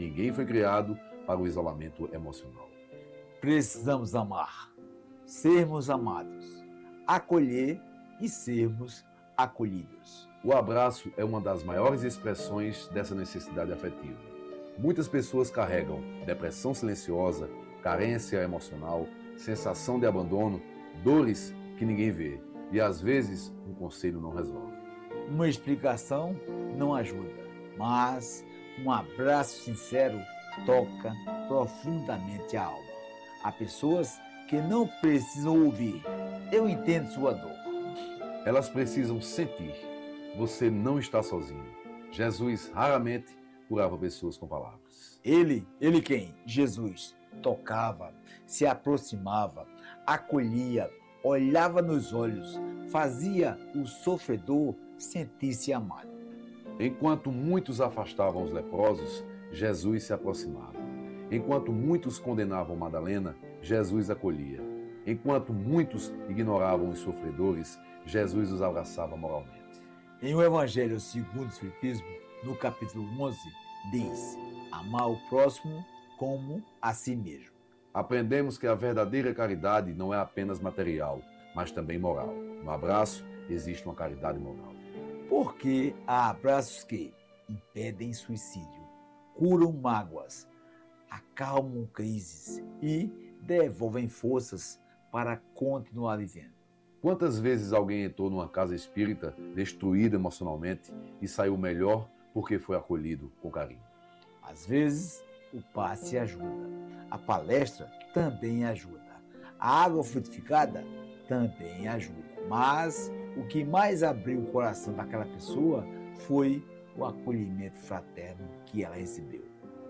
Ninguém foi criado para o isolamento emocional. Precisamos amar, sermos amados, acolher e sermos acolhidos. O abraço é uma das maiores expressões dessa necessidade afetiva. Muitas pessoas carregam depressão silenciosa, carência emocional, sensação de abandono, dores que ninguém vê e às vezes um conselho não resolve. Uma explicação não ajuda, mas um abraço sincero toca profundamente a alma. Há pessoas que não precisam ouvir. Eu entendo sua dor. Elas precisam sentir. Você não está sozinho. Jesus raramente curava pessoas com palavras. Ele quem? Jesus. Tocava, se aproximava, acolhia, olhava nos olhos, fazia o sofredor sentir-se amado. Enquanto muitos afastavam os leprosos, Jesus se aproximava. Enquanto muitos condenavam Madalena, Jesus acolhia. Enquanto muitos ignoravam os sofredores, Jesus os abraçava moralmente. Em o Evangelho segundo o Espiritismo, no capítulo 11, diz: amar o próximo como a si mesmo. Aprendemos que a verdadeira caridade não é apenas material, mas também moral. No abraço existe uma caridade moral. Porque há abraços que impedem suicídio, curam mágoas, acalmam crises e devolvem forças para continuar vivendo. Quantas vezes alguém entrou numa casa espírita destruído emocionalmente e saiu melhor porque foi acolhido com carinho? Às vezes, o passe ajuda, a palestra também ajuda, a água frutificada também ajuda, mas o que mais abriu o coração daquela pessoa foi o acolhimento fraterno que ela recebeu.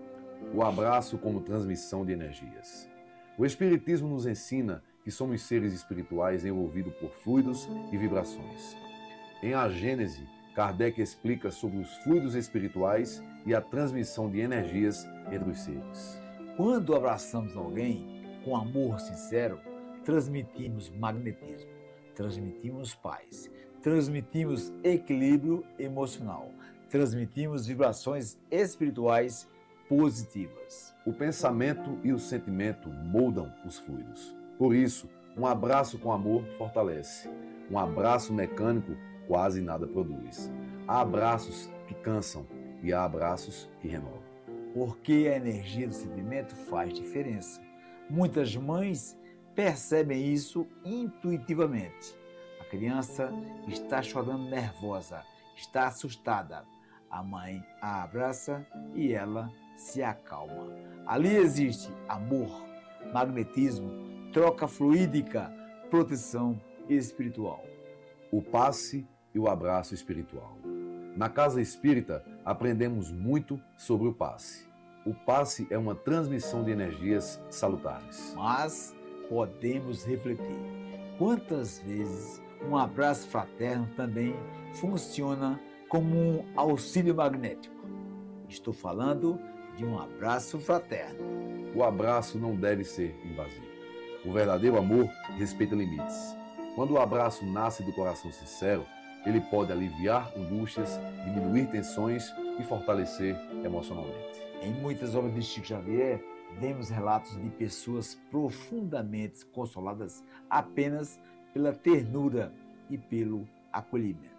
O abraço como transmissão de energias. O Espiritismo nos ensina que somos seres espirituais envolvidos por fluidos e vibrações. Em A Gênese, Kardec explica sobre os fluidos espirituais e a transmissão de energias entre os seres. Quando abraçamos alguém com amor sincero, transmitimos magnetismo, transmitimos paz, transmitimos equilíbrio emocional, transmitimos vibrações espirituais positivas. O pensamento e o sentimento moldam os fluidos. Por isso, um abraço com amor fortalece. Um abraço mecânico quase nada produz. Há abraços que cansam e há abraços que renovam. Porque a energia do sentimento faz diferença. Muitas mães percebem isso intuitivamente. A criança está chorando nervosa, está assustada. A mãe a abraça e ela se acalma. Ali existe amor, magnetismo, troca fluídica, proteção espiritual. O passe e o abraço espiritual. Na casa espírita, aprendemos muito sobre o passe. O passe é uma transmissão de energias salutares. Mas podemos refletir. Quantas vezes um abraço fraterno também funciona como um auxílio magnético? Estou falando de um abraço fraterno. O abraço não deve ser invasivo. O verdadeiro amor respeita limites. Quando o abraço nasce do coração sincero, ele pode aliviar angústias, diminuir tensões e fortalecer emocionalmente. Em muitas obras de Chico Xavier, vemos relatos de pessoas profundamente consoladas apenas pela ternura e pelo acolhimento.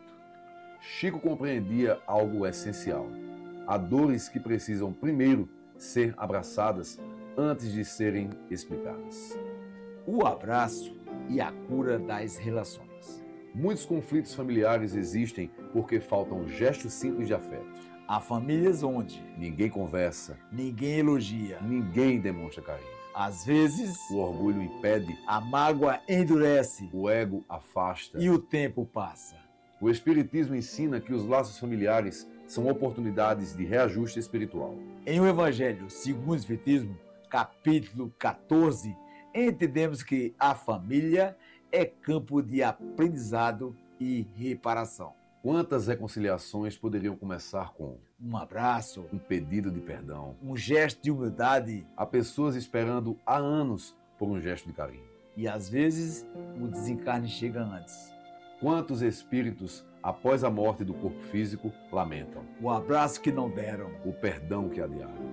Chico compreendia algo essencial. Há dores que precisam primeiro ser abraçadas antes de serem explicadas. O abraço e a cura das relações. Muitos conflitos familiares existem porque faltam gestos simples de afeto. Há famílias onde Ninguém conversa, ninguém elogia. ninguém demonstra carinho. Às vezes, O orgulho impede, a mágoa endurece o ego afasta. e o tempo passa. O Espiritismo ensina que os laços familiares são oportunidades de reajuste espiritual. Em o Evangelho segundo o Espiritismo, capítulo 14, entendemos que a família é campo de aprendizado e reparação. Quantas reconciliações poderiam começar com Um abraço, um pedido de perdão? um gesto de humildade Há pessoas esperando há anos por um gesto de carinho. e, às vezes, o desencarne chega antes. Quantos espíritos, após a morte do corpo físico, lamentam O abraço que não deram, o perdão que adiaram?